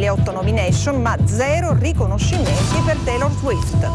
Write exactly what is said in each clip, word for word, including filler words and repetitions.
otto nomination, ma zero riconoscimenti per Taylor Swift.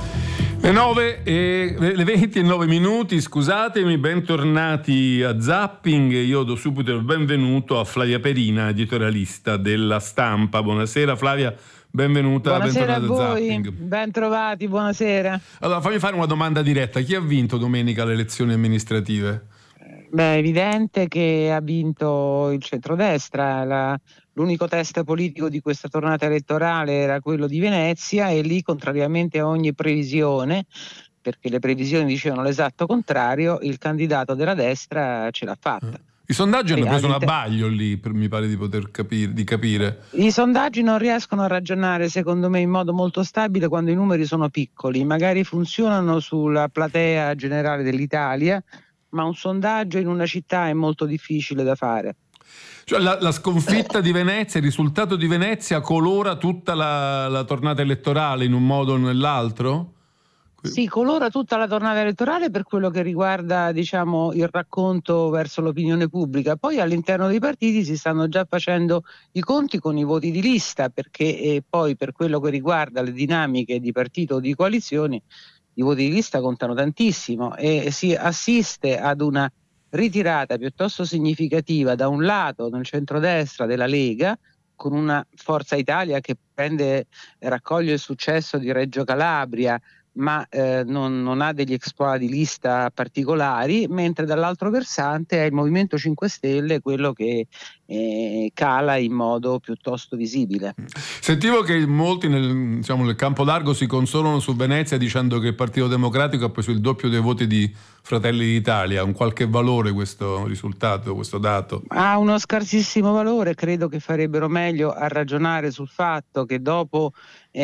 Le nove e le venti e nove minuti, scusatemi, bentornati a Zapping. Io do subito il benvenuto a Flavia Perina, editorialista della Stampa. Buonasera Flavia, benvenuta. Buonasera a voi, a Zapping. Ben trovati, buonasera. Allora, fammi fare una domanda diretta. Chi ha vinto domenica le elezioni amministrative? Beh, è evidente che ha vinto il centrodestra. La, l'unico test politico di questa tornata elettorale era quello di Venezia e lì, contrariamente a ogni previsione, perché le previsioni dicevano l'esatto contrario, il candidato della destra ce l'ha fatta. I sondaggi hanno E preso un all'inter- abbaglio lì, per- mi pare di poter capire, di capire. I sondaggi non riescono a ragionare, secondo me, in modo molto stabile quando i numeri sono piccoli. Magari funzionano sulla platea generale dell'Italia, ma un sondaggio in una città è molto difficile da fare. Cioè la, la sconfitta di Venezia, il risultato di Venezia colora tutta la, la tornata elettorale in un modo o nell'altro? Sì, colora tutta la tornata elettorale per quello che riguarda, diciamo, il racconto verso l'opinione pubblica. Poi all'interno dei partiti si stanno già facendo i conti con i voti di lista, perché eh, poi per quello che riguarda le dinamiche di partito o di coalizioni, i voti di lista contano tantissimo e si assiste ad una ritirata piuttosto significativa da un lato nel centrodestra della Lega, con una Forza Italia che prende, raccoglie il successo di Reggio Calabria, ma eh, non, non ha degli exploit di lista particolari, mentre dall'altro versante è il Movimento cinque Stelle quello che eh, cala in modo piuttosto visibile. Sentivo che molti nel, diciamo, nel campo largo si consolano su Venezia dicendo che il Partito Democratico ha preso il doppio dei voti di Fratelli d'Italia. Ha un qualche valore questo risultato, questo dato? Ha uno scarsissimo valore. Credo che farebbero meglio a ragionare sul fatto che dopo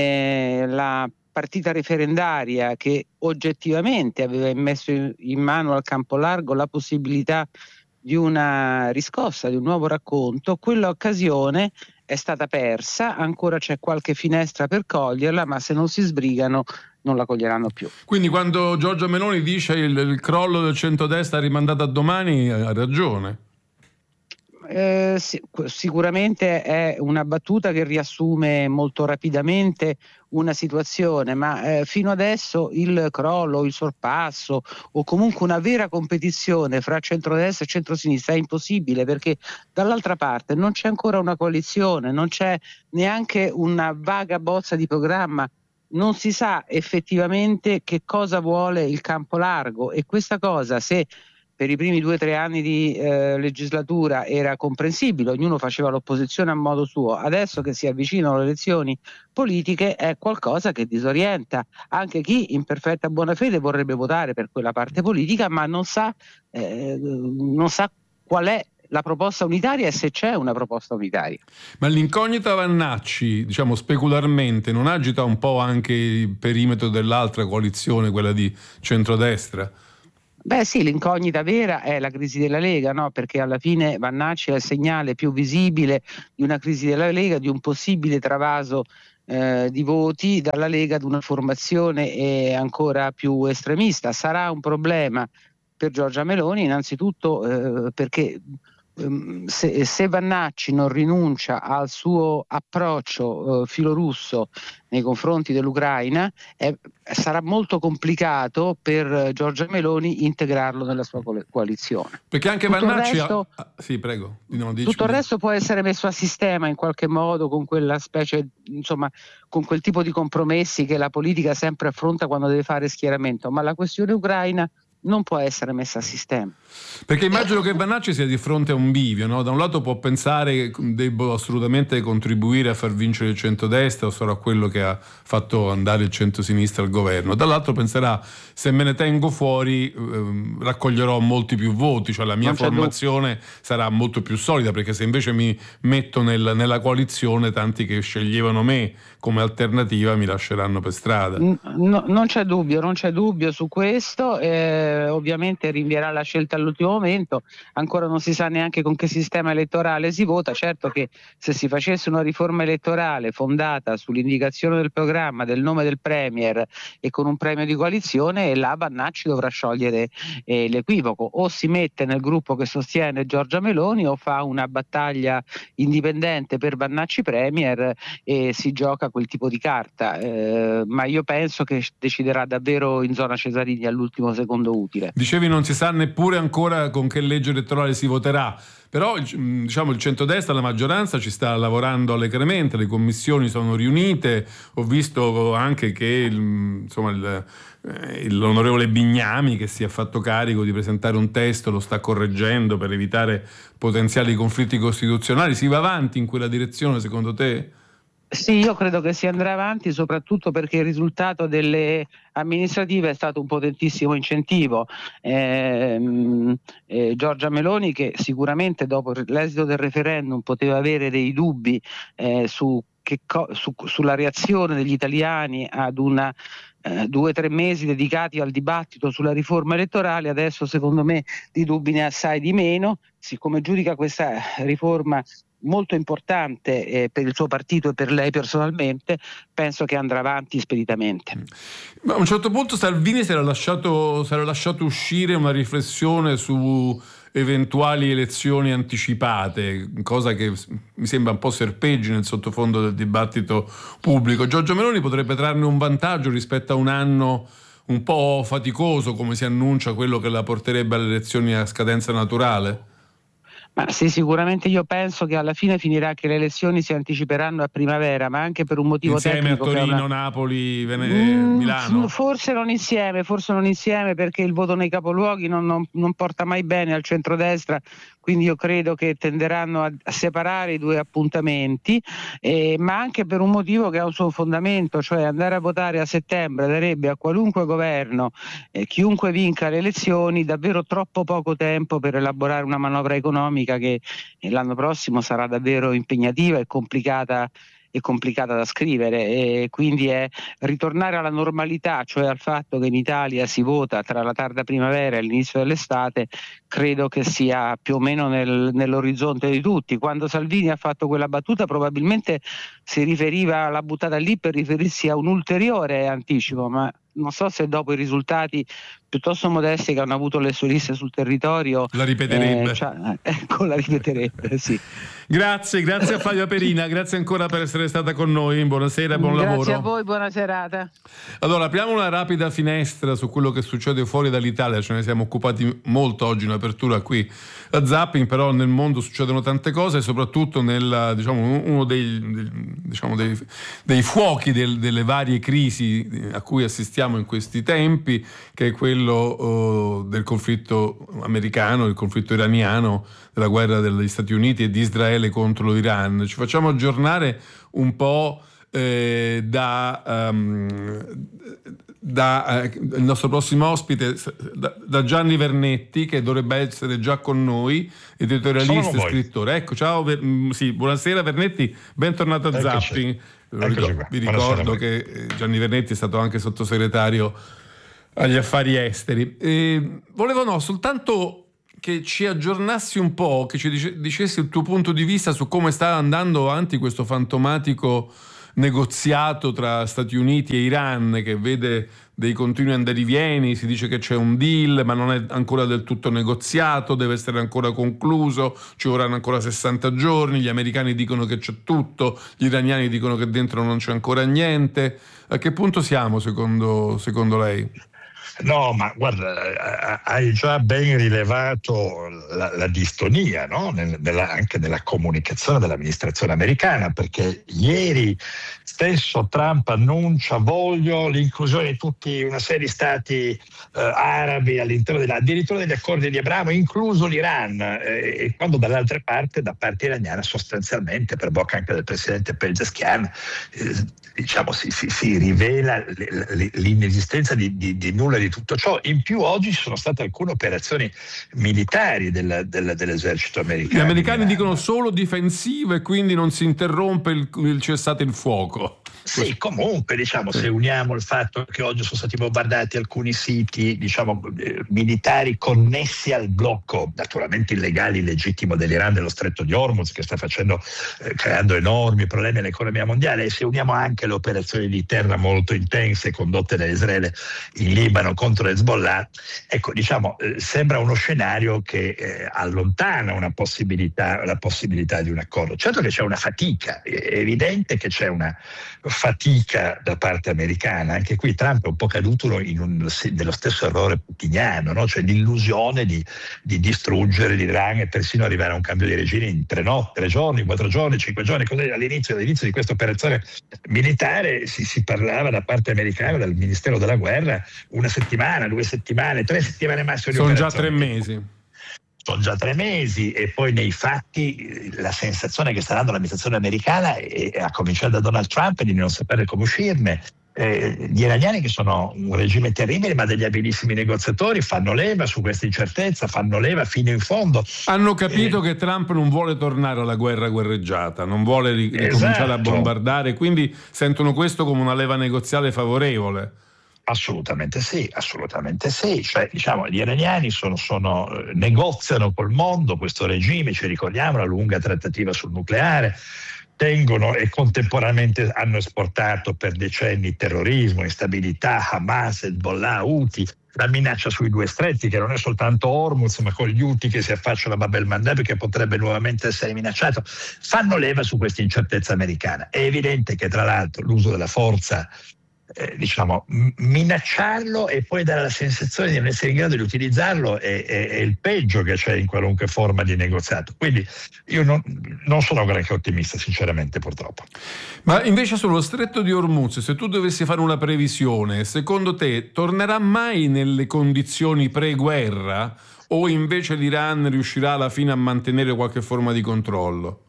eh, la partita referendaria che oggettivamente aveva messo in mano al campo largo la possibilità di una riscossa, di un nuovo racconto, quell'occasione è stata persa, ancora c'è qualche finestra per coglierla, ma se non si sbrigano non la coglieranno più. Quindi quando Giorgia Meloni dice il, il crollo del centrodestra rimandato a domani, ha ragione. Eh, sic- sicuramente è una battuta che riassume molto rapidamente una situazione, ma eh, fino adesso il crollo, il sorpasso o comunque una vera competizione fra centrodestra e centrosinistra è impossibile, perché dall'altra parte non c'è ancora una coalizione, non c'è neanche una vaga bozza di programma, non si sa effettivamente che cosa vuole il campo largo, e questa cosa, se per i primi due o tre anni di eh, legislatura era comprensibile, ognuno faceva l'opposizione a modo suo, adesso che si avvicinano le elezioni politiche è qualcosa che disorienta anche chi in perfetta buona fede vorrebbe votare per quella parte politica, ma non sa, eh, non sa qual è la proposta unitaria e se c'è una proposta unitaria. Ma l'incognita Vannacci, diciamo specularmente, non agita un po' anche il perimetro dell'altra coalizione, quella di centrodestra? Beh sì, l'incognita vera è la crisi della Lega, no? Perché alla fine Vannacci è il segnale più visibile di una crisi della Lega, di un possibile travaso eh, di voti dalla Lega ad una formazione eh, ancora più estremista. Sarà un problema per Giorgia Meloni innanzitutto eh, perché ehm, se, se Vannacci non rinuncia al suo approccio eh, filorusso nei confronti dell'Ucraina, eh, sarà molto complicato per Giorgia Meloni integrarlo nella sua coalizione. Perché anche tutto Vannacci il resto, ha... sì, prego. No, dici, tutto il resto può essere messo a sistema in qualche modo con quella specie, insomma, con quel tipo di compromessi che la politica sempre affronta quando deve fare schieramento, ma la questione ucraina non può essere messa a sistema. Perché immagino che Vannacci sia di fronte a un bivio, no? Da un lato può pensare che devo assolutamente contribuire a far vincere il centrodestra o sarà quello che ha fatto andare il centrosinistra al governo, dall'altro penserà se me ne tengo fuori ehm, raccoglierò molti più voti, cioè la mia formazione dubbio. sarà molto più solida, perché se invece mi metto nel, nella coalizione tanti che sceglievano me come alternativa mi lasceranno per strada. No, non c'è dubbio, non c'è dubbio su questo. Eh, eh, ovviamente rinvierà la scelta all'ultimo momento, ancora non si sa neanche con che sistema elettorale si vota. Certo che se si facesse una riforma elettorale fondata sull'indicazione del programma, del nome del premier e con un premio di coalizione, là Vannacci dovrà sciogliere eh, l'equivoco: o si mette nel gruppo che sostiene Giorgia Meloni o fa una battaglia indipendente per Vannacci premier e si gioca quel tipo di carta, eh, ma io penso che deciderà davvero in zona Cesarini all'ultimo secondo utile. Dicevi non si sa neppure ancora con che legge elettorale si voterà, però diciamo il centrodestra, la maggioranza ci sta lavorando allegremente, le commissioni sono riunite, ho visto anche che il, insomma il, eh, l'onorevole Bignami, che si è fatto carico di presentare un testo, lo sta correggendo per evitare potenziali conflitti costituzionali. Si va avanti in quella direzione secondo te? Sì, io credo che si andrà avanti, soprattutto perché il risultato delle amministrative è stato un potentissimo incentivo. Eh, eh, Giorgia Meloni, che sicuramente dopo l'esito del referendum poteva avere dei dubbi eh, su che co- su, sulla reazione degli italiani ad una eh, due o tre mesi dedicati al dibattito sulla riforma elettorale, adesso secondo me di dubbi ne ha assai di meno, siccome giudica questa riforma molto importante eh, per il suo partito e per lei personalmente, penso che andrà avanti speditamente. Ma a un certo punto Salvini si era lasciato, si era lasciato uscire una riflessione su eventuali elezioni anticipate, cosa che mi sembra un po' serpeggi nel sottofondo del dibattito pubblico. Giorgia Meloni potrebbe trarne un vantaggio rispetto a un anno un po' faticoso, come si annuncia, quello che la porterebbe alle elezioni a scadenza naturale? Ma sì, sicuramente io penso che alla fine finirà che le elezioni si anticiperanno a primavera, ma anche per un motivo insieme tecnico. Insieme a Torino, una... Napoli, Vene... mm, Milano? Forse non insieme, forse non insieme perché il voto nei capoluoghi non, non, non porta mai bene al centrodestra, quindi io credo che tenderanno a, a separare i due appuntamenti, eh, ma anche per un motivo che ha un suo fondamento, cioè andare a votare a settembre darebbe a qualunque governo, eh, chiunque vinca le elezioni, davvero troppo poco tempo per elaborare una manovra economica che l'anno prossimo sarà davvero impegnativa e complicata e complicata da scrivere, e quindi è ritornare alla normalità, cioè al fatto che in Italia si vota tra la tarda primavera e l'inizio dell'estate, credo che sia più o meno nel, nell'orizzonte di tutti. Quando Salvini ha fatto quella battuta probabilmente si riferiva alla buttata lì per riferirsi a un ulteriore anticipo, ma non so se dopo i risultati piuttosto modesti che hanno avuto le sue liste sul territorio la ripeterebbe. Eh, cioè, ecco, la ripeterebbe, sì. Grazie, grazie a Flavia Perina, grazie ancora per essere stata con noi, buonasera, buon grazie lavoro. Grazie a voi, buona serata. Allora, apriamo una rapida finestra su quello che succede fuori dall'Italia, ce ne siamo occupati molto oggi in apertura qui a Zapping, però nel mondo succedono tante cose, soprattutto nel, diciamo, uno dei, diciamo, dei, dei fuochi del, delle varie crisi a cui assistiamo in questi tempi, che è quello uh, del conflitto americano, il conflitto iraniano, della guerra degli Stati Uniti e di Israele contro l'Iran. Ci facciamo aggiornare un po' eh, da, um, da eh, il nostro prossimo ospite, da, da Gianni Vernetti, che dovrebbe essere già con noi, editorialista e scrittore. Ecco, ciao, ver- sì, buonasera Vernetti, bentornato a Eccoci. Zapping. Eccoci Vi ricordo che Gianni Vernetti è stato anche sottosegretario agli affari esteri. E volevo no, soltanto che ci aggiornassi un po', che ci dice, dicessi il tuo punto di vista su come sta andando avanti questo fantomatico negoziato tra Stati Uniti e Iran, che vede dei continui andarivieni. Si dice che c'è un deal, ma non è ancora del tutto negoziato, deve essere ancora concluso, ci vorranno ancora sessanta giorni, gli americani dicono che c'è tutto, gli iraniani dicono che dentro non c'è ancora niente. A che punto siamo secondo, secondo lei? No, ma guarda, hai già ben rilevato la, la distonia, no? Nel, nella, anche nella comunicazione dell'amministrazione americana, perché ieri stesso Trump annuncia voglio l'inclusione di tutti una serie di stati eh, arabi all'interno della, addirittura degli accordi di Abramo, incluso l'Iran, eh, e quando dall'altra parte, da parte iraniana, sostanzialmente per bocca anche del presidente Pezeshkian, eh, diciamo si, si, si rivela l'inesistenza di, di, di nulla di tutto ciò. In più oggi ci sono state alcune operazioni militari del, del, dell'esercito americano. Gli americani dicono solo difensive e quindi non si interrompe il, il cessate il fuoco. Sì, comunque diciamo, se uniamo il fatto che oggi sono stati bombardati alcuni siti diciamo, eh, militari connessi al blocco, naturalmente illegali, illegittimo dell'Iran dello stretto di Hormuz, che sta facendo, eh, creando enormi problemi all'economia mondiale, e se uniamo anche le operazioni di terra molto intense condotte da Israele in Libano contro Hezbollah, ecco, diciamo, eh, sembra uno scenario che eh, allontana una possibilità, la possibilità di un accordo. Certo che c'è una fatica, è evidente che c'è una fatica da parte americana. Anche qui Trump è un po' caduto in un, nello stesso errore putiniano, no? Cioè l'illusione di, di distruggere l'Iran e persino arrivare a un cambio di regime in tre notti, tre giorni, quattro giorni, cinque giorni. Così all'inizio, all'inizio di questa operazione militare si, si parlava da parte americana, dal Ministero della Guerra, una settimana, due settimane, tre settimane massimo di Sono operazione. già tre mesi. Sono già tre mesi e poi nei fatti la sensazione che sta dando l'amministrazione americana, è, a cominciare da Donald Trump, è di non sapere come uscirne. Eh, gli iraniani, che sono un regime terribile ma degli abilissimi negoziatori, fanno leva su questa incertezza, fanno leva fino in fondo. Hanno capito eh, che Trump non vuole tornare alla guerra guerreggiata, non vuole ricominciare esatto. a bombardare, quindi sentono questo come una leva negoziale favorevole. Assolutamente sì, assolutamente sì. Cioè, diciamo, gli iraniani sono, sono, negoziano col mondo questo regime, ci ricordiamo la lunga trattativa sul nucleare, tengono e contemporaneamente hanno esportato per decenni terrorismo, instabilità, Hamas, Hezbollah, Houthi, la minaccia sui due stretti, che non è soltanto Hormuz, ma con gli Houthi che si affacciano a Bab el-Mandeb, che potrebbe nuovamente essere minacciato, fanno leva su questa incertezza americana. È evidente che tra l'altro l'uso della forza, Eh, diciamo, minacciarlo e poi dare la sensazione di non essere in grado di utilizzarlo è, è, è il peggio che c'è in qualunque forma di negoziato. Quindi io non, non sono granché ottimista, sinceramente, purtroppo. Ma invece sullo stretto di Hormuz, se tu dovessi fare una previsione, secondo te tornerà mai nelle condizioni pre-guerra o invece l'Iran riuscirà alla fine a mantenere qualche forma di controllo?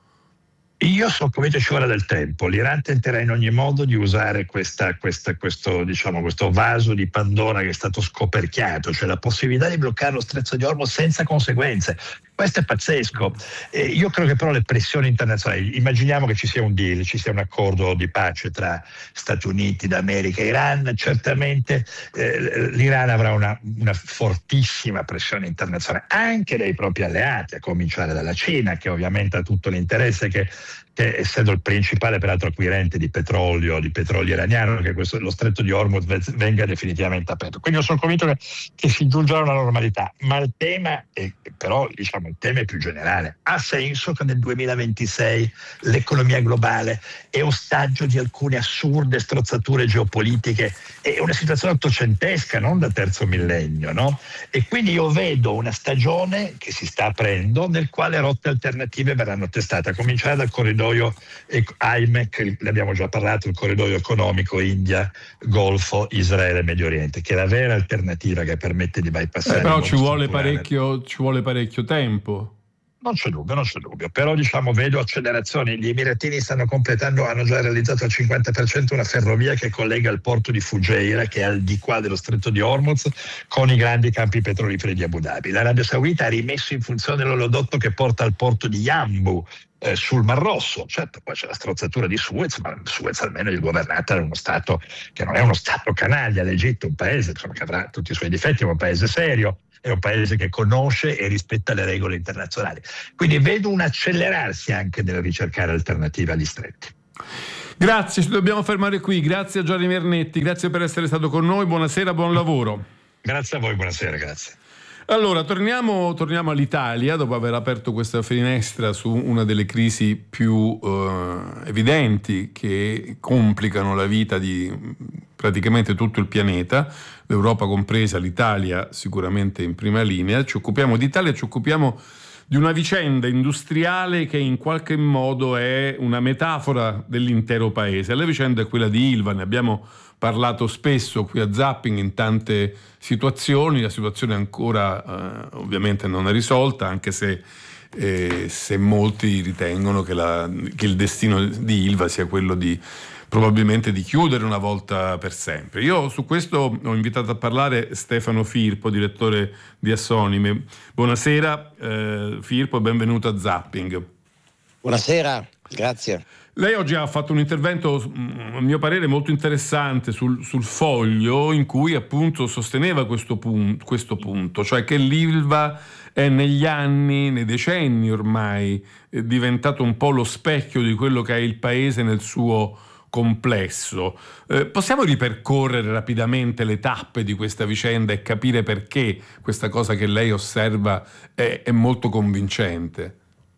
Io sono convinto che ci vorrà del tempo. L'Iran tenterà in ogni modo di usare questa, questa, questo, diciamo, questo vaso di Pandora che è stato scoperchiato, cioè la possibilità di bloccare lo stretto di Hormuz senza conseguenze. Questo è pazzesco. Eh, io credo che però le pressioni internazionali, immaginiamo che ci sia un deal, ci sia un accordo di pace tra Stati Uniti d'America e Iran, certamente eh, l'Iran avrà una, una fortissima pressione internazionale, anche dai propri alleati, a cominciare dalla Cina, che ovviamente ha tutto l'interesse che, che essendo il principale peraltro acquirente di petrolio, di petrolio iraniano, che questo, lo stretto di Hormuz venga definitivamente aperto. Quindi io sono convinto che, che si giungerà a una normalità, ma il tema è, però diciamo il tema è più generale. Ha senso che nel duemilaventisei l'economia globale è ostaggio di alcune assurde strozzature geopolitiche, è una situazione ottocentesca, non da terzo millennio, no? E quindi io vedo una stagione che si sta aprendo nel quale rotte alternative verranno testate, a cominciare dal corridoio I M E C, ne abbiamo già parlato, il corridoio economico India, Golfo, Israele, Medio Oriente, che è la vera alternativa che permette di bypassare. Eh, però ci vuole parecchio, ci vuole parecchio tempo. Non c'è dubbio, non c'è dubbio, però diciamo vedo accelerazioni. Gli Emiratini stanno completando, hanno già realizzato al cinquanta per cento una ferrovia che collega il porto di Fujairah, che è al di qua dello stretto di Hormuz, con i grandi campi petroliferi di Abu Dhabi. L'Arabia Saudita ha rimesso in funzione l'olodotto che porta al porto di Yanbu, eh, sul Mar Rosso. Certo, poi c'è la strozzatura di Suez, ma Suez almeno è governata da uno Stato che non è uno Stato canaglia, l'Egitto, un paese insomma, che avrà tutti i suoi difetti, ma un paese serio. È un paese che conosce e rispetta le regole internazionali. Quindi vedo un accelerarsi anche nel ricercare alternative agli stretti. Grazie, ci dobbiamo fermare qui. Grazie a Gianni Vernetti, grazie per essere stato con noi. Buonasera, buon lavoro. Grazie a voi, buonasera, grazie. Allora, torniamo, torniamo all'Italia, dopo aver aperto questa finestra su una delle crisi più eh, evidenti che complicano la vita di praticamente tutto il pianeta, l'Europa compresa, l'Italia sicuramente in prima linea. Ci occupiamo d'Italia, ci occupiamo di una vicenda industriale che in qualche modo è una metafora dell'intero paese. La vicenda è quella di Ilva, ne abbiamo parlato spesso qui a Zapping in tante situazioni, la situazione ancora eh, ovviamente non è risolta, anche se, eh, se molti ritengono che, la, che il destino di Ilva sia quello di probabilmente di chiudere una volta per sempre. Io su questo ho invitato a parlare Stefano Firpo, direttore di Assonime. Buonasera eh, Firpo, benvenuto a Zapping. Buonasera, grazie. Lei oggi ha fatto un intervento, a mio parere, molto interessante sul, sul Foglio, in cui appunto sosteneva questo, pun- questo punto, cioè che l'Ilva è negli anni, nei decenni ormai, è diventato un po' lo specchio di quello che è il paese nel suo complesso. Eh, possiamo ripercorrere rapidamente le tappe di questa vicenda e capire perché questa cosa che lei osserva è, è molto convincente?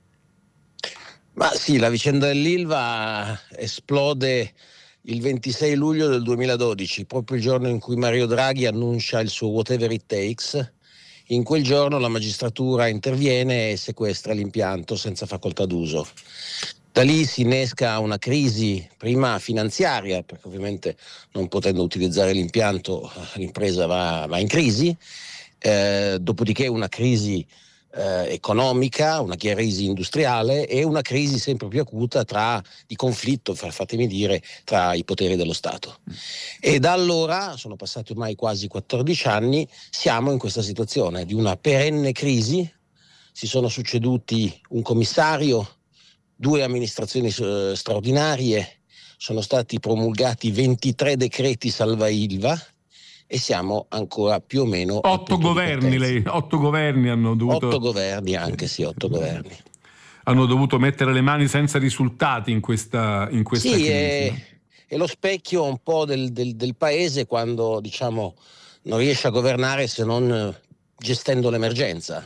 Ma sì, la vicenda dell'Ilva esplode il ventisei luglio del duemiladodici, proprio il giorno in cui Mario Draghi annuncia il suo whatever it takes. In quel giorno la magistratura interviene e sequestra l'impianto senza facoltà d'uso. Da lì si innesca una crisi, prima finanziaria, perché ovviamente non potendo utilizzare l'impianto l'impresa va, va in crisi, eh, dopodiché una crisi eh, economica, una crisi industriale e una crisi sempre più acuta tra, di conflitto, fatemi dire, tra i poteri dello Stato. E da allora, sono passati ormai quasi quattordici anni, siamo in questa situazione di una perenne crisi. Si sono succeduti un commissario, due amministrazioni uh, straordinarie, sono stati promulgati ventitré decreti salva Ilva e siamo ancora più o meno otto governi, lei, otto governi hanno dovuto otto governi anche sì, otto governi hanno dovuto mettere le mani senza risultati in questa, in questa sì, crisi. È, è lo specchio un po' del, del, del paese quando, diciamo, non riesce a governare se non gestendo l'emergenza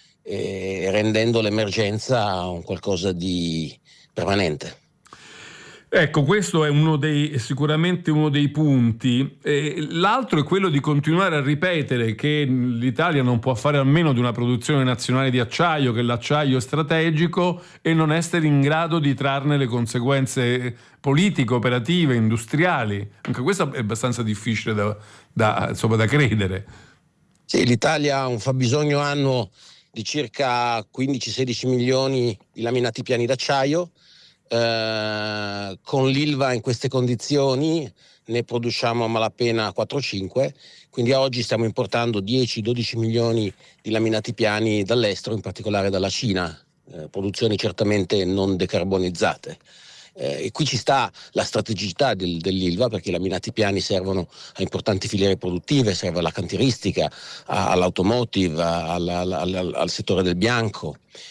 e rendendo l'emergenza un qualcosa di permanente. Ecco, questo è uno dei, sicuramente uno dei punti. E l'altro è quello di continuare a ripetere che l'Italia non può fare a meno di una produzione nazionale di acciaio, che l'acciaio è strategico, e non essere in grado di trarne le conseguenze politiche, operative, industriali. Anche questo è abbastanza difficile da, da, insomma, da credere. Sì, l'Italia ha un fabbisogno annuo di circa quindici sedici milioni di laminati piani d'acciaio. Eh, con l'Ilva in queste condizioni ne produciamo a malapena quattro cinque, quindi a oggi stiamo importando dieci dodici milioni di laminati piani dall'estero, in particolare dalla Cina, eh, produzioni certamente non decarbonizzate. Eh, e qui ci sta la strategicità del, dell'Ilva, perché i laminati piani servono a importanti filiere produttive, serve alla cantieristica, a, all'automotive, a, alla, alla, al, al settore del bianco.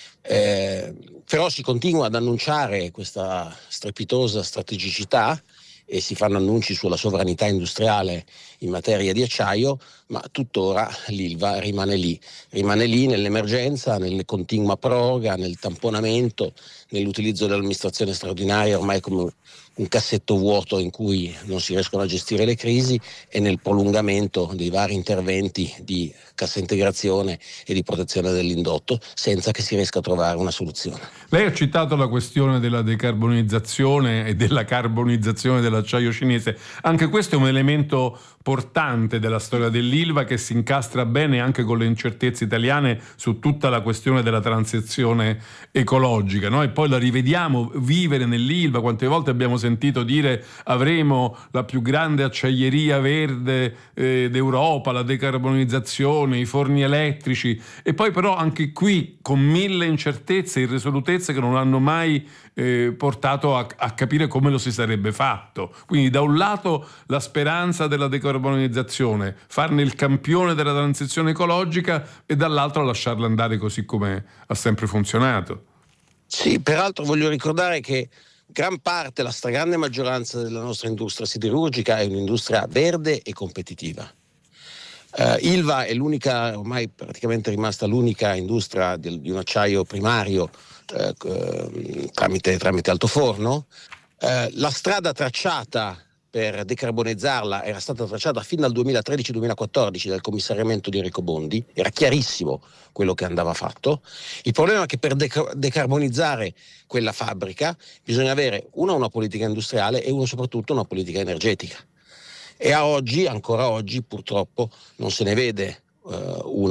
Eh, però si continua ad annunciare questa strepitosa strategicità e si fanno annunci sulla sovranità industriale in materia di acciaio, ma tuttora l'Ilva rimane lì, rimane lì nell'emergenza, nel continua proroga, nel tamponamento, nell'utilizzo dell'amministrazione straordinaria ormai come un cassetto vuoto in cui non si riescono a gestire le crisi, e nel prolungamento dei vari interventi di cassa integrazione e di protezione dell'indotto senza che si riesca a trovare una soluzione. Lei ha citato la questione della decarbonizzazione e della carbonizzazione dell'acciaio cinese. Anche questo è un elemento portante della storia dell'Ilva, che si incastra bene anche con le incertezze italiane su tutta la questione della transizione ecologica, no? E poi la rivediamo vivere nell'Ilva. Quante volte abbiamo sentito dire avremo la più grande acciaieria verde eh, d'Europa, la decarbonizzazione, i forni elettrici, e poi però anche qui con mille incertezze e irresolutezze che non hanno mai eh, portato a, a capire come lo si sarebbe fatto. Quindi da un lato la speranza della decarbonizzazione, farne il campione della transizione ecologica, e dall'altro lasciarla andare così come ha sempre funzionato. Sì, peraltro voglio ricordare che gran parte, la stragrande maggioranza della nostra industria siderurgica è un'industria verde e competitiva. Uh, Ilva è l'unica, ormai praticamente rimasta l'unica industria di, di un acciaio primario uh, uh, tramite, tramite altoforno. Uh, la strada tracciata per decarbonizzarla era stata tracciata fin dal duemilatredici duemilaquattordici dal commissariamento di Enrico Bondi, era chiarissimo quello che andava fatto. Il problema è che per deca- decarbonizzare quella fabbrica bisogna avere una, una politica industriale e uno soprattutto una politica energetica. E a oggi, ancora oggi, purtroppo non se ne vede uh, una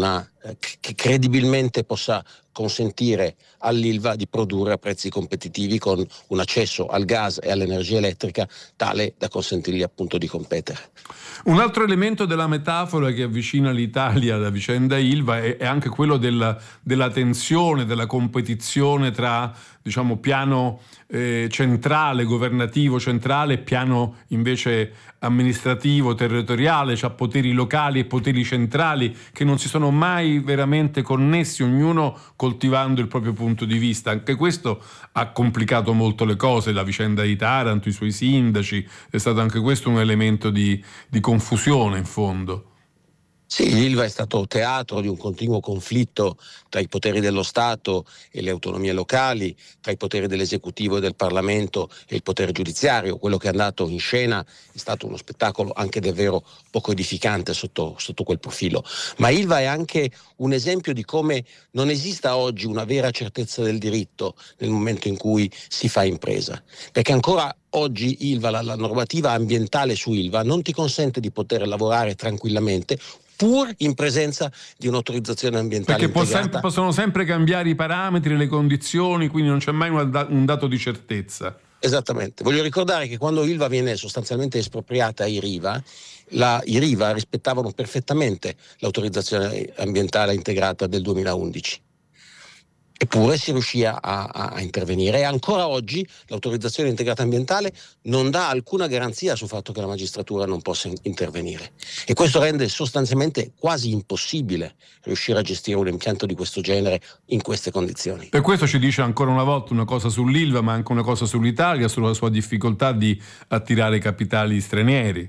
eh, che credibilmente possa consentire all'Ilva di produrre a prezzi competitivi con un accesso al gas e all'energia elettrica tale da consentirgli appunto di competere. Un altro elemento della metafora che avvicina l'Italia alla vicenda Ilva è, è anche quello della, della tensione, della competizione tra, diciamo, piano eh, centrale, governativo centrale, e piano invece amministrativo, territoriale, cioè poteri locali e poteri centrali che non si sono mai veramente connessi, ognuno coltivando il proprio punto di vista. Anche questo ha complicato molto le cose, la vicenda di Taranto, i suoi sindaci, è stato anche questo un elemento di, di confusione in fondo. Sì, l'Ilva è stato teatro di un continuo conflitto tra i poteri dello Stato e le autonomie locali, tra i poteri dell'esecutivo e del Parlamento e il potere giudiziario. Quello che è andato in scena è stato uno spettacolo anche davvero poco edificante sotto, sotto quel profilo. Ma Ilva è anche un esempio di come non esista oggi una vera certezza del diritto nel momento in cui si fa impresa, perché ancora oggi Ilva, la, la normativa ambientale su Ilva non ti consente di poter lavorare tranquillamente pur in presenza di un'autorizzazione ambientale perché integrata. Perché possono sempre cambiare i parametri, le condizioni, quindi non c'è mai un dato di certezza. Esattamente. Voglio ricordare che quando Ilva viene sostanzialmente espropriata ai Riva, la, i Riva rispettavano perfettamente l'autorizzazione ambientale integrata del duemilaundici. Eppure si riuscì a, a, a intervenire, e ancora oggi l'autorizzazione integrata ambientale non dà alcuna garanzia sul fatto che la magistratura non possa intervenire, e questo rende sostanzialmente quasi impossibile riuscire a gestire un impianto di questo genere in queste condizioni. Per questo ci dice ancora una volta una cosa sull'Ilva, ma anche una cosa sull'Italia, sulla sua difficoltà di attirare capitali stranieri.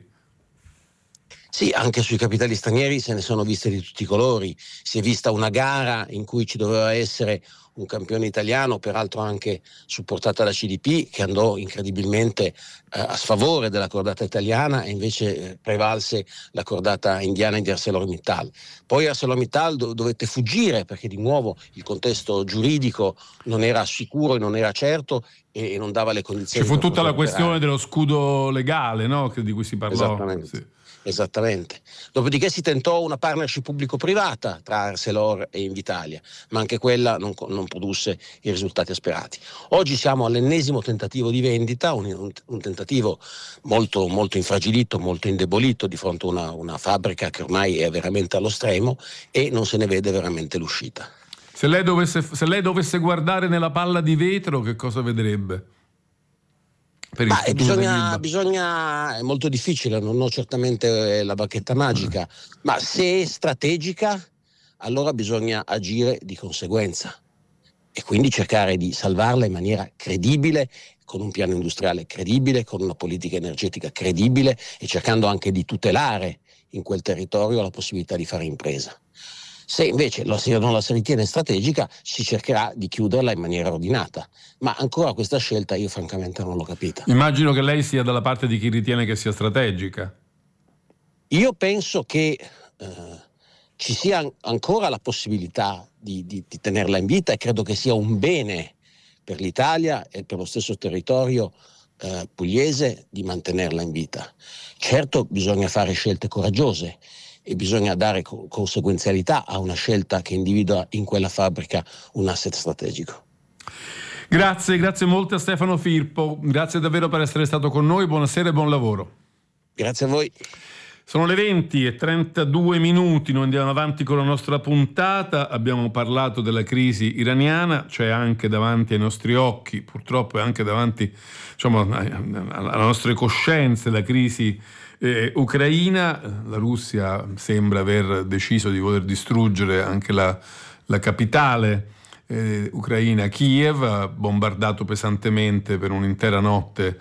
Sì, anche sui capitali stranieri se ne sono viste di tutti i colori. Si è vista una gara in cui ci doveva essere un campione italiano, peraltro anche supportata da C D P, che andò incredibilmente eh, a sfavore della cordata italiana, e invece eh, prevalse la cordata indiana di ArcelorMittal. Poi ArcelorMittal do- dovette fuggire perché di nuovo il contesto giuridico non era sicuro e non era certo, e, e non dava le condizioni. Ci fu per tutta la poter questione operare. dello scudo legale, no? Che di cui si parlò. Esattamente. Sì. Esattamente. Dopodiché si tentò una partnership pubblico-privata tra Arcelor e Invitalia, ma anche quella non, non produsse i risultati sperati. Oggi siamo all'ennesimo tentativo di vendita, un, un, un tentativo molto, molto infragilito, molto indebolito di fronte a una, una fabbrica che ormai è veramente allo stremo e non se ne vede veramente l'uscita. Se lei dovesse, se lei dovesse guardare nella palla di vetro, che cosa vedrebbe? Ma bisogna, bisogna, è molto difficile, non ho certamente la bacchetta magica, mm. ma se è strategica, allora bisogna agire di conseguenza e quindi cercare di salvarla in maniera credibile, con un piano industriale credibile, con una politica energetica credibile, e cercando anche di tutelare in quel territorio la possibilità di fare impresa. Se invece non la si ritiene strategica, si cercherà di chiuderla in maniera ordinata, ma ancora questa scelta io francamente non l'ho capita. Immagino che lei sia dalla parte di chi ritiene che sia strategica. Io penso che eh, ci sia ancora la possibilità di, di, di tenerla in vita, e credo che sia un bene per l'Italia e per lo stesso territorio eh, pugliese di mantenerla in vita. Certo, bisogna fare scelte coraggiose e bisogna dare co- conseguenzialità a una scelta che individua in quella fabbrica un asset strategico. Grazie, grazie molte a Stefano Firpo, grazie davvero per essere stato con noi, buonasera e buon lavoro. Grazie a voi. Sono le venti e trentadue minuti, noi andiamo avanti con la nostra puntata, abbiamo parlato della crisi iraniana, c'è anche davanti ai nostri occhi, purtroppo è anche davanti, diciamo, alle nostre coscienze la crisi Eh, Ucraina. La Russia sembra aver deciso di voler distruggere anche la, la capitale eh, ucraina, Kiev, ha bombardato pesantemente per un'intera notte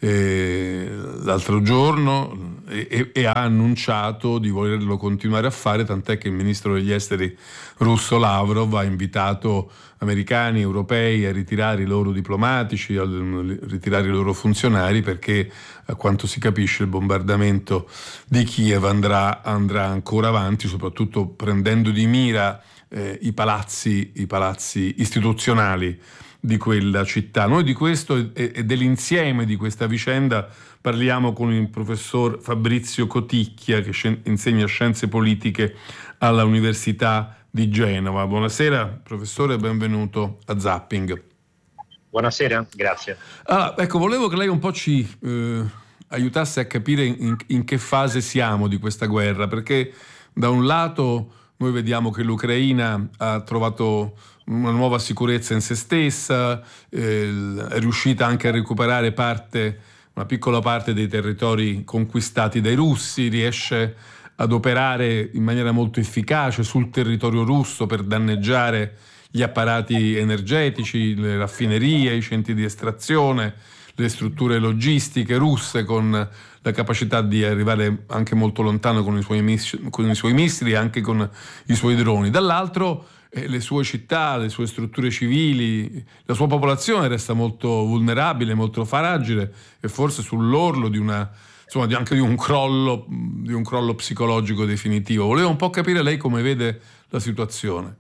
eh, l'altro giorno e, e ha annunciato di volerlo continuare a fare, tant'è che il ministro degli esteri russo Lavrov ha invitato americani, europei a ritirare i loro diplomatici, a ritirare i loro funzionari, perché a quanto si capisce il bombardamento di Kiev andrà, andrà ancora avanti, soprattutto prendendo di mira eh, i palazzi, i palazzi istituzionali di quella città. Noi di questo e, e dell'insieme di questa vicenda parliamo con il professor Fabrizio Coticchia, che scien- insegna scienze politiche alla Università di Genova. Buonasera professore, benvenuto a Zapping. Buonasera, grazie. Allora, ecco, volevo che lei un po' ci eh, aiutasse a capire in, in che fase siamo di questa guerra, perché da un lato noi vediamo che l'Ucraina ha trovato una nuova sicurezza in se stessa, eh, è riuscita anche a recuperare parte, una piccola parte dei territori conquistati dai russi, riesce ad operare in maniera molto efficace sul territorio russo per danneggiare gli apparati energetici, le raffinerie, i centri di estrazione, le strutture logistiche russe, con la capacità di arrivare anche molto lontano con i suoi, miss- con i suoi missili e anche con i suoi droni. Dall'altro eh, le sue città, le sue strutture civili, la sua popolazione resta molto vulnerabile, molto fragile e forse sull'orlo di una, insomma, di anche di un crollo, di un crollo psicologico definitivo. Volevo un po' capire lei come vede la situazione.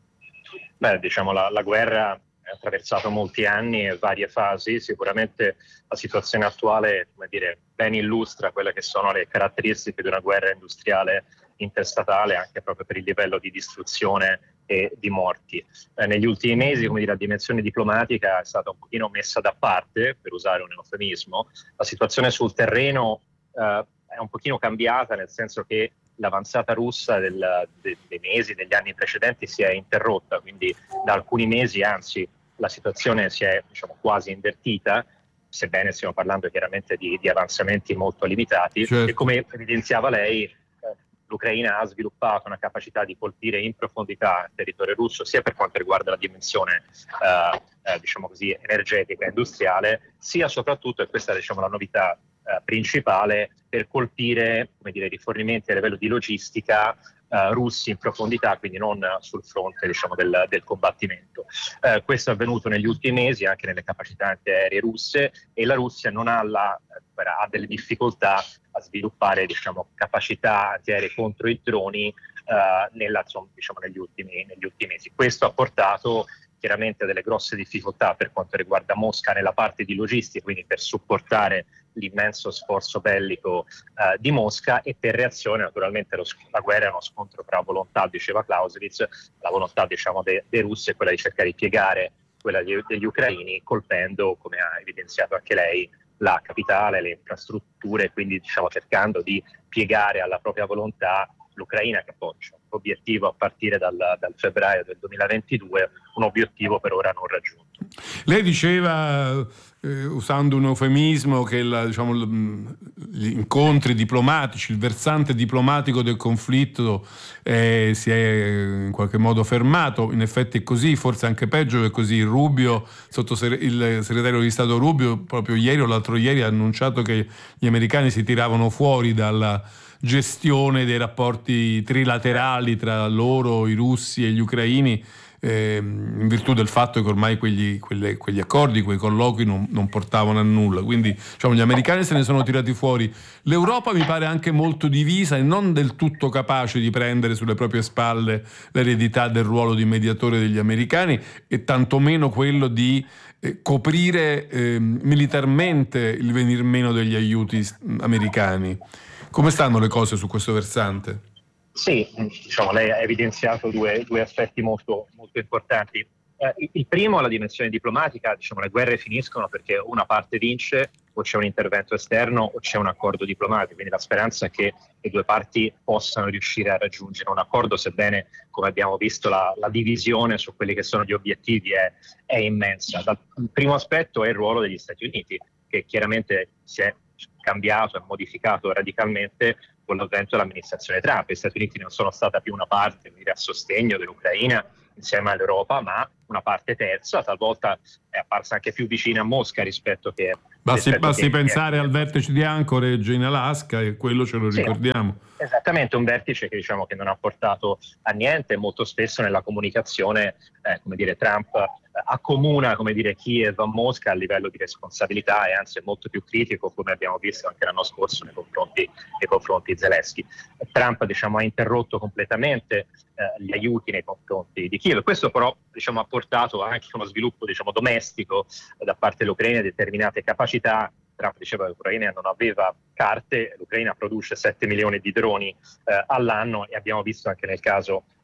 Beh, diciamo la, la guerra ha attraversato molti anni e varie fasi. Sicuramente la situazione attuale, come dire, ben illustra quelle che sono le caratteristiche di una guerra industriale interstatale, anche proprio per il livello di distruzione e di morti. Eh, negli ultimi mesi, come dire, la dimensione diplomatica è stata un pochino messa da parte, per usare un eufemismo. La situazione sul terreno eh, è un pochino cambiata, nel senso che l'avanzata russa del, de, dei mesi, degli anni precedenti si è interrotta, quindi da alcuni mesi, anzi, la situazione si è, diciamo, quasi invertita, sebbene stiamo parlando chiaramente di, di avanzamenti molto limitati. Certo. E come evidenziava lei, eh, l'Ucraina ha sviluppato una capacità di colpire in profondità il territorio russo, sia per quanto riguarda la dimensione eh, eh, diciamo così, energetica e industriale, sia soprattutto, e questa è, diciamo, la novità Uh, principale, per colpire, come dire, rifornimenti a livello di logistica uh, russi in profondità, quindi non uh, sul fronte, diciamo, del, del combattimento. Uh, questo è avvenuto negli ultimi mesi anche nelle capacità antiaeree russe, e la Russia non ha, la, ha delle difficoltà a sviluppare, diciamo, capacità antiaeree contro i droni uh, nella, insomma, diciamo, negli ultimi, negli ultimi mesi. Questo ha portato chiaramente delle grosse difficoltà per quanto riguarda Mosca nella parte di logistica, quindi per supportare l'immenso sforzo bellico uh, di Mosca, e per reazione naturalmente lo, la guerra è uno scontro tra volontà, diceva Clausewitz, la volontà, diciamo, dei de russi è quella di cercare di piegare quella degli, degli ucraini, colpendo, come ha evidenziato anche lei, la capitale, le infrastrutture, quindi, diciamo, cercando di piegare alla propria volontà l'Ucraina, che poi c'è un obiettivo a partire dal, dal febbraio del duemilaventidue, un obiettivo per ora non raggiunto. Lei diceva, eh, usando un eufemismo, che la, diciamo, gli incontri diplomatici, il versante diplomatico del conflitto eh, si è in qualche modo fermato. In effetti è così, forse anche peggio è così. Rubio, sottoseg- il segretario di Stato Rubio, proprio ieri o l'altro ieri ha annunciato che gli americani si tiravano fuori dalla gestione dei rapporti trilaterali tra loro, i russi e gli ucraini, eh, in virtù del fatto che ormai quegli, quelle, quegli accordi, quei colloqui non, non portavano a nulla. Quindi, diciamo, gli americani se ne sono tirati fuori. L'Europa mi pare anche molto divisa e non del tutto capace di prendere sulle proprie spalle l'eredità del ruolo di mediatore degli americani, e tantomeno quello di eh, coprire eh, militarmente il venir meno degli aiuti americani. Come stanno le cose su questo versante? Sì, diciamo, lei ha evidenziato due, due aspetti molto, molto importanti. Eh, il primo è la dimensione diplomatica. Diciamo, le guerre finiscono perché una parte vince, o c'è un intervento esterno o c'è un accordo diplomatico, quindi la speranza è che le due parti possano riuscire a raggiungere un accordo, sebbene, come abbiamo visto, la, la divisione su quelli che sono gli obiettivi è, è immensa. Dal, il primo aspetto è il ruolo degli Stati Uniti, che chiaramente si è cambiato e modificato radicalmente con l'avvento dell'amministrazione Trump. Gli Stati Uniti non sono stata più una parte, dire, a sostegno dell'Ucraina insieme all'Europa, ma una parte terza, talvolta è apparsa anche più vicina a Mosca rispetto che... Basti, rispetto basti che pensare al vertice di Anchorage in Alaska, e quello ce lo sì, ricordiamo. Esattamente, un vertice che, diciamo, che non ha portato a niente. Molto spesso nella comunicazione, eh, come dire, Trump eh, accomuna, come dire, Kiev a Mosca a livello di responsabilità, e anzi è molto più critico, come abbiamo visto anche l'anno scorso nei confronti, nei confronti di Zelensky. Trump, diciamo, ha interrotto completamente eh, gli aiuti nei confronti di Kiev. Questo però, diciamo, ha portato anche uno sviluppo, diciamo, domestico eh, da parte dell'Ucraina, determinate capacità. Trump diceva che l'Ucraina non aveva carte, l'Ucraina produce sette milioni di droni eh, all'anno, e abbiamo visto anche nel caso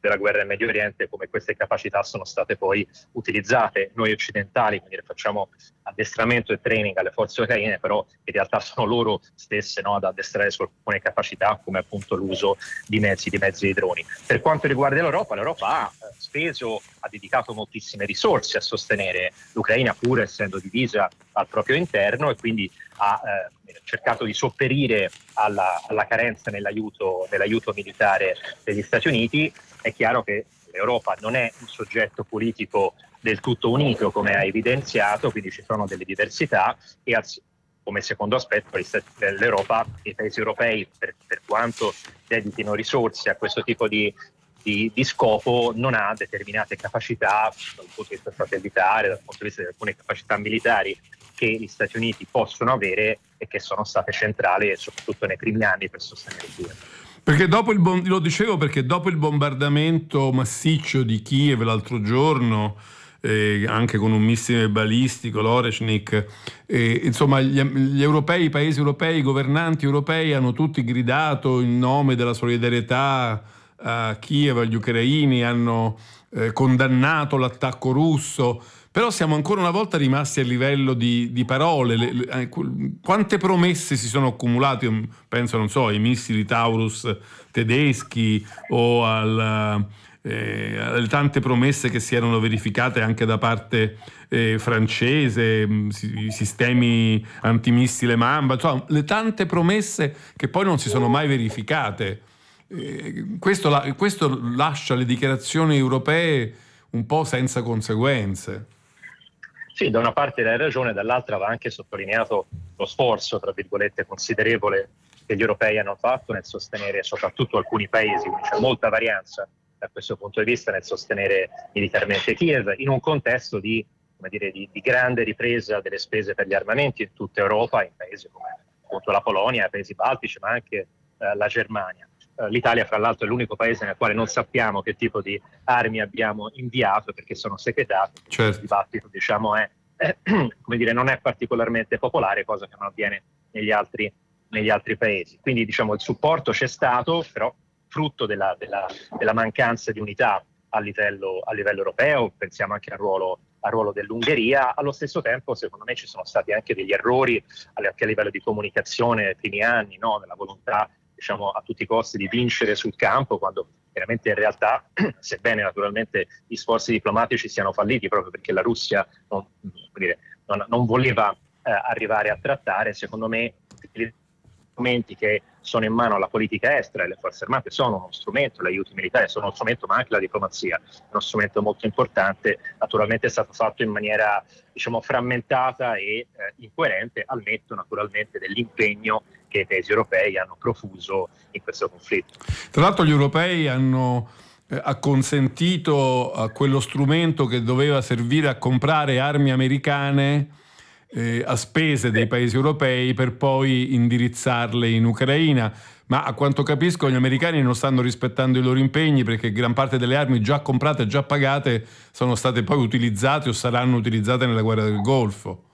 della guerra in Medio Oriente, come queste capacità sono state poi utilizzate. Noi occidentali quindi facciamo addestramento e training alle forze ucraine, però in realtà sono loro stesse, no, ad addestrare su alcune capacità, come appunto l'uso di mezzi di mezzi di droni. Per quanto riguarda l'Europa, l'Europa ha eh, speso, ha dedicato moltissime risorse a sostenere l'Ucraina, pur essendo divisa al proprio interno, e quindi ha eh, cercato di sopperire alla, alla carenza nell'aiuto, nell'aiuto militare degli Stati Uniti. È chiaro che l'Europa non è un soggetto politico del tutto unito, come ha evidenziato, quindi ci sono delle diversità, e al, come secondo aspetto l'Europa, i paesi europei, per, per quanto dedichino risorse a questo tipo di, di, di scopo, non ha determinate capacità dal punto di vista satellitare, dal punto di vista di alcune capacità militari che gli Stati Uniti possono avere e che sono state centrali soprattutto nei primi anni per sostenere Kiev. Perché dopo il bom- lo dicevo perché dopo il bombardamento massiccio di Kiev l'altro giorno, eh, anche con un missile balistico, l'Oreshnik, eh, insomma gli, gli europei, i paesi europei, i governanti europei hanno tutti gridato in nome della solidarietà a Kiev, agli ucraini, hanno eh, condannato l'attacco russo. Però siamo ancora una volta rimasti a livello di, di parole. Le, le, quante promesse si sono accumulate? Penso, non so, ai missili Taurus tedeschi o al, eh, alle tante promesse che si erano verificate anche da parte eh, francese, i sistemi antimissile Mamba, insomma, le tante promesse che poi non si sono mai verificate. Eh, questo, la, questo lascia le dichiarazioni europee un po' senza conseguenze. Sì, da una parte hai ragione, dall'altra va anche sottolineato lo sforzo, tra virgolette, considerevole che gli europei hanno fatto nel sostenere soprattutto alcuni paesi, quindi c'è molta varianza da questo punto di vista nel sostenere militarmente Kiev, in un contesto di, come dire, di, di grande ripresa delle spese per gli armamenti in tutta Europa, in paesi come appunto la Polonia, i paesi baltici, ma anche eh, la Germania. L'Italia, fra l'altro, è l'unico paese nel quale non sappiamo che tipo di armi abbiamo inviato perché sono segretate. Certo. Il dibattito, diciamo, è, è come dire, non è particolarmente popolare, cosa che non avviene negli altri, negli altri paesi. Quindi, diciamo, il supporto c'è stato, però frutto della, della, della mancanza di unità a livello, a livello europeo. Pensiamo anche al ruolo, al ruolo dell'Ungheria. Allo stesso tempo, secondo me, ci sono stati anche degli errori anche a livello di comunicazione nei primi anni, no? Nella volontà, diciamo, a tutti i costi di vincere sul campo, quando veramente in realtà, sebbene naturalmente gli sforzi diplomatici siano falliti proprio perché la Russia non, dire, non, non voleva eh, arrivare a trattare, secondo me gli strumenti che sono in mano alla politica estera e le forze armate sono uno strumento, gli aiuti militari sono uno strumento, ma anche la diplomazia è uno strumento molto importante. Naturalmente è stato fatto in maniera, diciamo, frammentata e eh, incoerente, al netto naturalmente dell'impegno che i paesi europei hanno profuso in questo conflitto. Tra l'altro gli europei hanno eh, acconsentito a quello strumento che doveva servire a comprare armi americane eh, a spese dei paesi europei per poi indirizzarle in Ucraina, ma a quanto capisco gli americani non stanno rispettando i loro impegni, perché gran parte delle armi già comprate, già pagate, sono state poi utilizzate o saranno utilizzate nella guerra del Golfo.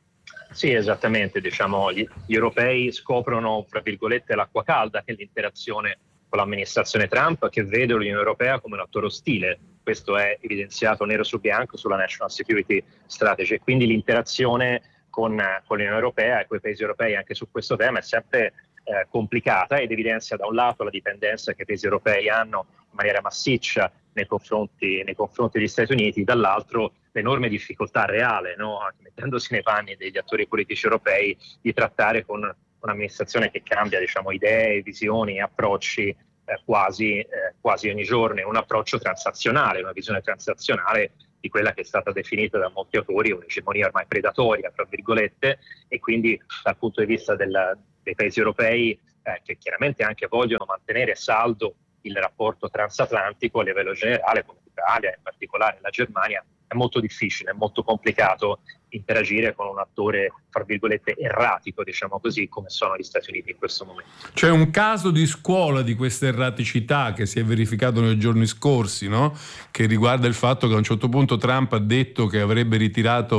Sì, esattamente, diciamo, gli, gli europei scoprono, tra virgolette, l'acqua calda, che è l'interazione con l'amministrazione Trump, che vede l'Unione Europea come un attore ostile. Questo è evidenziato nero su bianco sulla National Security Strategy, e quindi l'interazione con, con l'Unione Europea e con i paesi europei anche su questo tema è sempre eh, complicata, ed evidenzia da un lato la dipendenza che i paesi europei hanno in maniera massiccia nei confronti, nei confronti degli Stati Uniti, dall'altro l'enorme difficoltà reale, no? Anche mettendosi nei panni degli attori politici europei, di trattare con un'amministrazione che cambia, diciamo, idee, visioni, approcci eh, quasi, eh, quasi ogni giorno, un approccio transazionale, una visione transazionale di quella che è stata definita da molti autori un'egemonia ormai predatoria, tra virgolette, e quindi dal punto di vista del, dei paesi europei eh, che chiaramente anche vogliono mantenere saldo il rapporto transatlantico a livello generale, come l'Italia, in particolare la Germania, è molto difficile, è molto complicato interagire con un attore, fra virgolette, erratico, diciamo così, come sono gli Stati Uniti in questo momento. C'è un caso di scuola di questa erraticità che si è verificato nei giorni scorsi, no? Che riguarda il fatto che a un certo punto Trump ha detto che avrebbe ritirato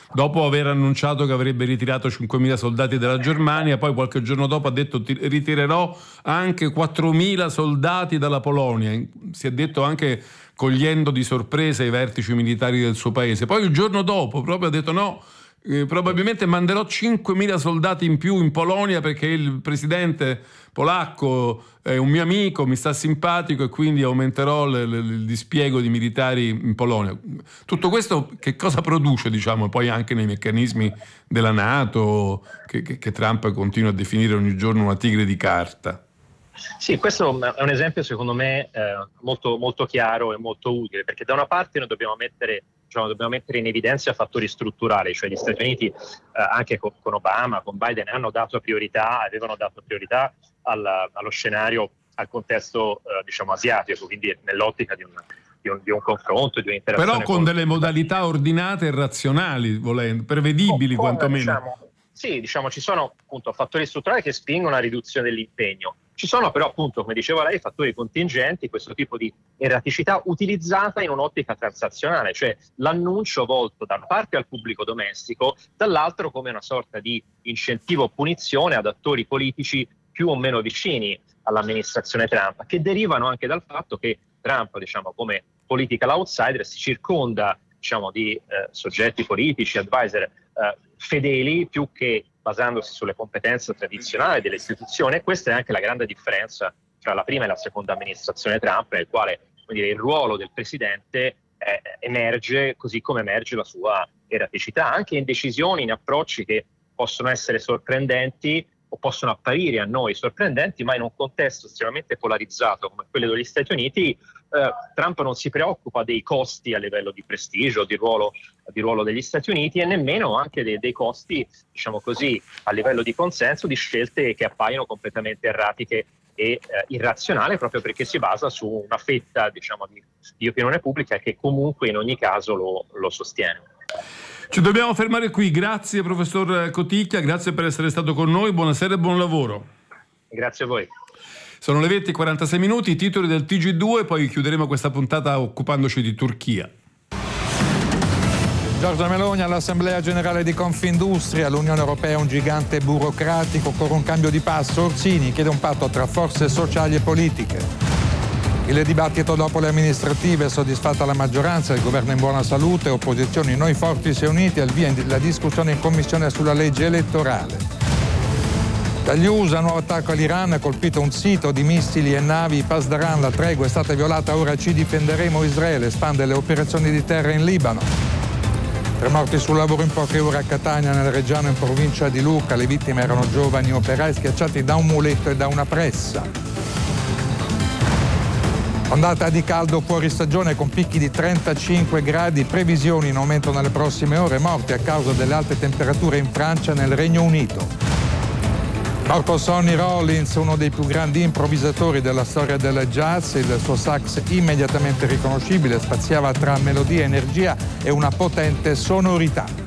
dopo aver annunciato che avrebbe ritirato cinquemila soldati dalla Germania, poi qualche giorno dopo ha detto ritirerò anche quattromila soldati dalla Polonia, si è detto anche cogliendo di sorpresa i vertici militari del suo paese. Poi il giorno dopo proprio ha detto no, eh, probabilmente manderò cinquemila soldati in più in Polonia perché il presidente polacco è un mio amico, mi sta simpatico e quindi aumenterò l- l- il dispiego di militari in Polonia. Tutto questo che cosa produce, diciamo, poi anche nei meccanismi della NATO che, che, che Trump continua a definire ogni giorno una tigre di carta? Sì, questo è un esempio secondo me eh, molto, molto chiaro e molto utile, perché da una parte noi dobbiamo mettere, diciamo, dobbiamo mettere in evidenza fattori strutturali, cioè gli Stati Uniti eh, anche con, con Obama, con Biden hanno dato priorità, avevano dato priorità al, allo scenario, al contesto eh, diciamo asiatico, quindi nell'ottica di un, di un, di un confronto, di un'interazione. Però con, con delle modalità ordinate e razionali, volendo, prevedibili con, quantomeno. Diciamo, sì, diciamo ci sono appunto fattori strutturali che spingono alla riduzione dell'impegno. Ci sono però appunto, come diceva lei, fattori contingenti, questo tipo di erraticità utilizzata in un'ottica transazionale, cioè l'annuncio volto da una parte al pubblico domestico, dall'altro come una sorta di incentivo o punizione ad attori politici più o meno vicini all'amministrazione Trump, che derivano anche dal fatto che Trump, diciamo, come political outsider, si circonda, diciamo, di eh, soggetti politici, advisor eh, fedeli, più che basandosi sulle competenze tradizionali delle istituzioni. E questa è anche la grande differenza tra la prima e la seconda amministrazione Trump, nel quale, come dire, il ruolo del presidente eh, emerge così come emerge la sua erraticità, anche in decisioni, in approcci che possono essere sorprendenti o possono apparire a noi sorprendenti, ma in un contesto estremamente polarizzato come quello degli Stati Uniti, eh, Trump non si preoccupa dei costi a livello di prestigio, di ruolo, di ruolo degli Stati Uniti, e nemmeno anche dei, dei costi, diciamo così, a livello di consenso di scelte che appaiono completamente erratiche e eh, irrazionali, proprio perché si basa su una fetta, diciamo, di, di opinione pubblica che comunque in ogni caso lo, lo sostiene. Ci dobbiamo fermare qui, grazie professor Coticchia, grazie per essere stato con noi, buonasera e buon lavoro. Grazie a voi. Sono le venti e quarantasei minuti, i titoli del T G due, poi chiuderemo questa puntata occupandoci di Turchia. Giorgia Meloni all'Assemblea Generale di Confindustria, l'Unione Europea è un gigante burocratico, con un cambio di passo. Orsini chiede un patto tra forze sociali e politiche. Il dibattito dopo le amministrative, soddisfatta la maggioranza, il governo in buona salute, opposizioni noi forti si è uniti, al via la discussione in commissione sulla legge elettorale. Dagli U S A, nuovo attacco all'Iran, ha colpito un sito di missili e navi, Pasdaran, la tregua è stata violata, ora ci difenderemo, Israele espande le operazioni di terra in Libano. Tre morti sul lavoro in poche ore a Catania, nel Reggiano, in provincia di Lucca, le vittime erano giovani operai schiacciati da un muletto e da una pressa. Ondata di caldo fuori stagione con picchi di trentacinque gradi, previsioni in aumento nelle prossime ore, morti a causa delle alte temperature in Francia e nel Regno Unito. Morto Sonny Rollins, uno dei più grandi improvvisatori della storia del jazz, il suo sax immediatamente riconoscibile spaziava tra melodia, energia e una potente sonorità.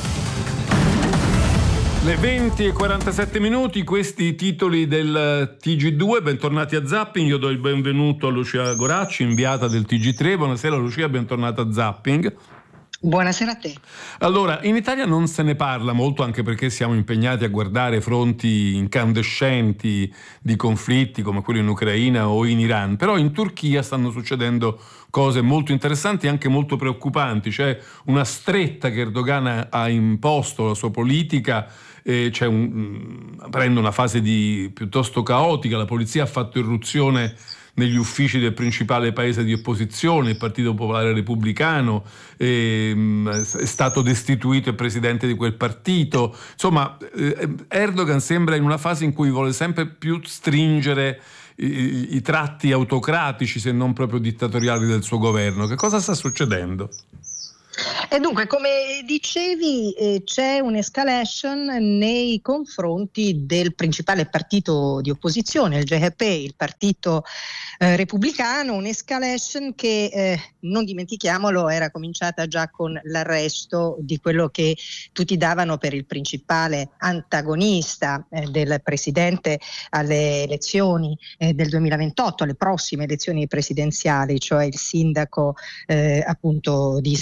Le venti e quarantasette minuti, questi i titoli del T G due, bentornati a Zapping, io do il benvenuto a Lucia Goracci, inviata del T G tre, buonasera Lucia, bentornata a Zapping. Buonasera a te. Allora, in Italia non se ne parla molto, anche perché siamo impegnati a guardare fronti incandescenti di conflitti come quello in Ucraina o in Iran, però in Turchia stanno succedendo cose molto interessanti e anche molto preoccupanti. C'è una stretta che Erdogan ha imposto alla sua politica, e c'è un, prende una fase di, piuttosto caotica, la polizia ha fatto irruzione negli uffici del principale paese di opposizione, il Partito Popolare Repubblicano, ehm, è stato destituito il presidente di quel partito. Insomma, eh, Erdogan sembra in una fase in cui vuole sempre più stringere i, i tratti autocratici, se non proprio dittatoriali, del suo governo. Che cosa sta succedendo? E dunque, come dicevi, eh, c'è un'escalation nei confronti del principale partito di opposizione, il J H P, il partito eh, repubblicano, un'escalation che, eh, non dimentichiamolo, era cominciata già con l'arresto di quello che tutti davano per il principale antagonista eh, del presidente alle elezioni eh, del duemilaventotto, alle prossime elezioni presidenziali, cioè il sindaco eh, appunto di Istanbul,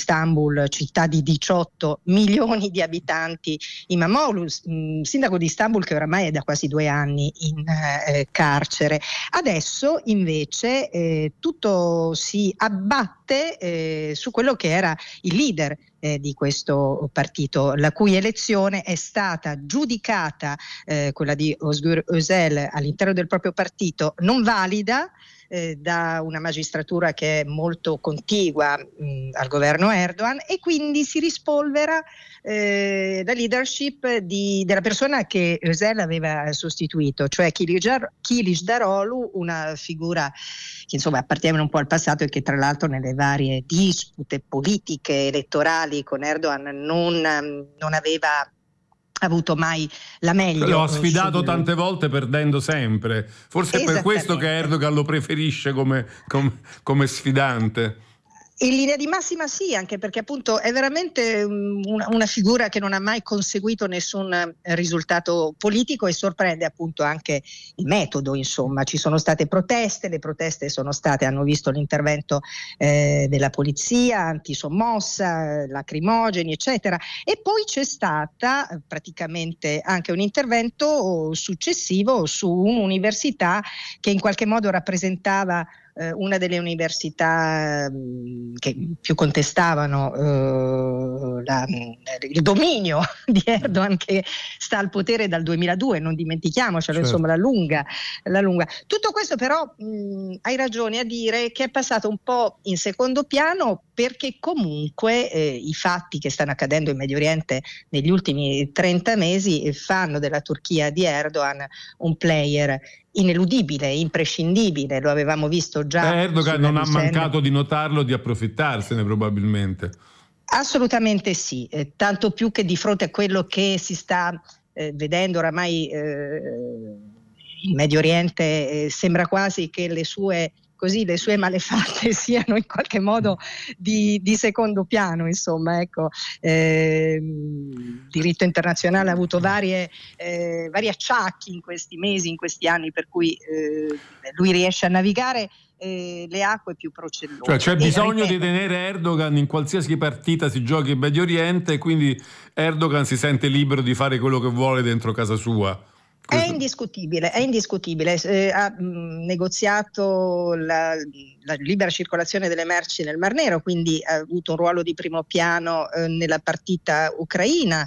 Istanbul, città di diciotto milioni di abitanti, Imamoglu, sindaco di Istanbul che oramai è da quasi due anni in eh, carcere. Adesso invece eh, tutto si abbatte eh, su quello che era il leader eh, di questo partito, la cui elezione è stata giudicata, eh, quella di Özgür Özel, all'interno del proprio partito, non valida eh, da una magistratura che è molto contigua mh, al governo Erdogan, e quindi si rispolvera eh, la leadership di, della persona che Özel aveva sostituito, cioè Kılıçdaroğlu, una figura che insomma appartiene un po' al passato e che tra l'altro nelle varie dispute politiche elettorali con Erdogan non, non aveva avuto mai la meglio. Lo ha sfidato sul... tante volte perdendo sempre, forse è per questo che Erdogan lo preferisce come, come, come sfidante. In linea di massima sì, anche perché appunto è veramente una, una figura che non ha mai conseguito nessun risultato politico, e sorprende appunto anche il metodo. Insomma, ci sono state proteste, le proteste sono state, hanno visto l'intervento eh, della polizia antisommossa, lacrimogeni eccetera, e poi c'è stata praticamente anche un intervento successivo su un'università che in qualche modo rappresentava una delle università che più contestavano eh, la, il dominio di Erdogan, che sta al potere dal duemiladue, non dimentichiamocelo, certo. Insomma la lunga, la lunga. Tutto questo però mh, hai ragione a dire che è passato un po' in secondo piano, perché comunque eh, i fatti che stanno accadendo in Medio Oriente negli ultimi trenta mesi fanno della Turchia di Erdogan un player ineludibile, imprescindibile. Lo avevamo visto già. Eh, Erdogan non vicenda. ha mancato di notarlo, di approfittarsene probabilmente. Assolutamente sì, eh, tanto più che di fronte a quello che si sta eh, vedendo oramai eh, in Medio Oriente, eh, sembra quasi che le sue così le sue malefatte siano in qualche modo di, di secondo piano, insomma, ecco. Eh, il diritto internazionale ha avuto varie, eh, vari acciacchi in questi mesi, in questi anni, per cui eh, lui riesce a navigare eh, le acque più procellose. Cioè c'è e, bisogno ripeto, di tenere Erdogan in qualsiasi partita si giochi in Medio Oriente, e quindi Erdogan si sente libero di fare quello che vuole dentro casa sua. È indiscutibile, è indiscutibile. Eh, ha mh, negoziato la, la libera circolazione delle merci nel Mar Nero, quindi ha avuto un ruolo di primo piano eh, nella partita ucraina.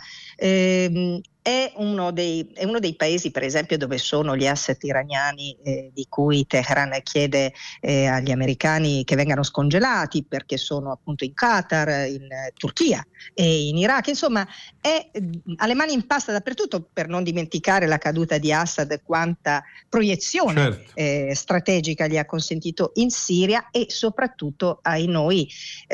Eh, è uno dei, è uno dei paesi, per esempio, dove sono gli asset iraniani eh, di cui Teheran chiede eh, agli americani che vengano scongelati, perché sono appunto in Qatar, in Turchia e in Iraq. Insomma, è alle mani in pasta dappertutto, per non dimenticare la caduta di Assad, quanta proiezione certo. eh, strategica gli ha consentito in Siria, e soprattutto ai noi